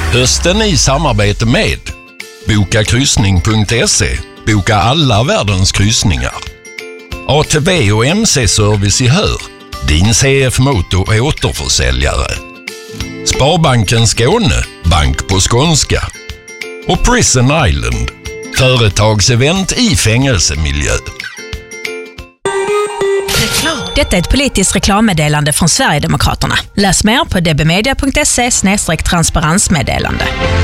Hösten i samarbete med Bokakryssning.se. Boka alla världens kryssningar. ATV och MC-service i Hör. Din CF-motor är återförsäljare. Sparbanken Skåne. Bank på skånska. Och Prison Island. Företagsevent i fängelsemiljö. Detta är ett politiskt reklammeddelande från Sverigedemokraterna. Läs mer på dbmedia.se/transparensmeddelande.